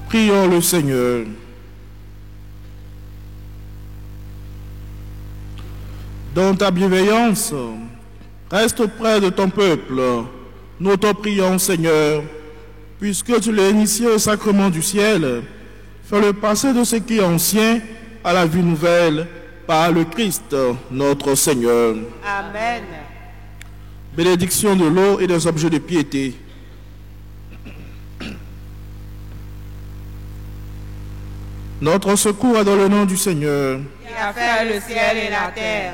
Prions le Seigneur. Dans ta bienveillance, reste près de ton peuple. Nous te prions, Seigneur, puisque tu l'as initié au sacrement du ciel, fais-le passer de ce qui est ancien à la vie nouvelle par le Christ, notre Seigneur. Amen. Bénédiction de l'eau et des objets de piété. Notre secours est dans le nom du Seigneur. Qui a fait le ciel et la terre.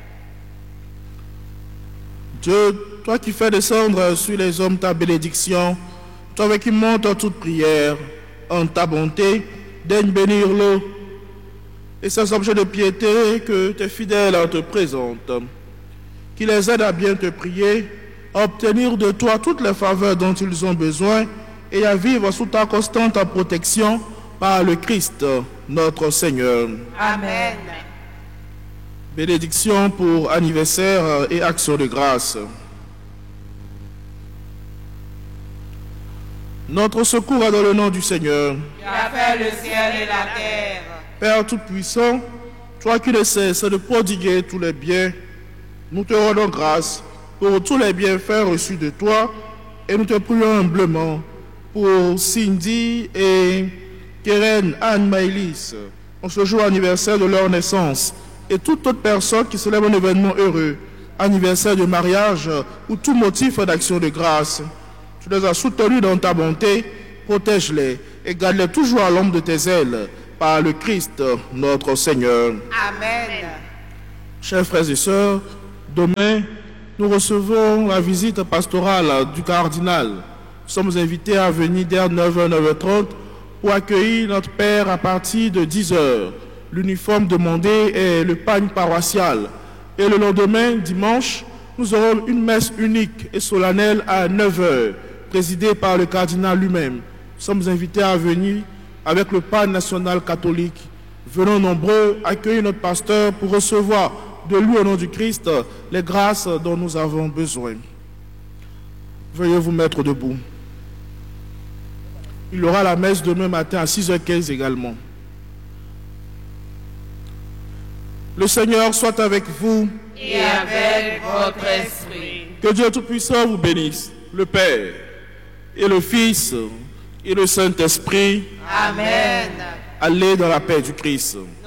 Dieu, toi qui fais descendre sur les hommes ta bénédiction, toi qui montes toute prière, en ta bonté, daigne bénir l'eau et ces objets de piété que tes fidèles te présentent, qui les aident à bien te prier, à obtenir de toi toutes les faveurs dont ils ont besoin et à vivre sous ta constante protection par le Christ, notre Seigneur. Amen. Bénédiction pour anniversaire et action de grâce. Notre secours est dans le nom du Seigneur. Qui a fait le ciel et la terre. Père Tout-Puissant, toi qui ne cesses de prodiguer tous les biens, nous te rendons grâce pour tous les bienfaits reçus de toi et nous te prions humblement pour Cindy et Keren Anne Maïlis, en ce jour anniversaire de leur naissance, et toute autre personne qui célèbre un événement heureux, anniversaire de mariage ou tout motif d'action de grâce. Tu les as soutenus dans ta bonté, protège-les et garde-les toujours à l'ombre de tes ailes, par le Christ, notre Seigneur. Amen. Chers frères et sœurs, demain, nous recevons la visite pastorale du cardinal. Nous sommes invités à venir dès 9h, 9h30 pour accueillir notre Père à partir de 10h. L'uniforme demandé est le pagne paroissial. Et le lendemain, dimanche, nous aurons une messe unique et solennelle à 9h, présidée par le cardinal lui-même. Nous sommes invités à venir avec le pagne national catholique. Venons nombreux accueillir notre pasteur pour recevoir de lui au nom du Christ les grâces dont nous avons besoin. Veuillez vous mettre debout. Il y aura la messe demain matin à 6h15 également. Le Seigneur soit avec vous. Et avec votre esprit. Que Dieu Tout-Puissant vous bénisse, le Père et le Fils et le Saint-Esprit. Amen. Allez dans la paix du Christ.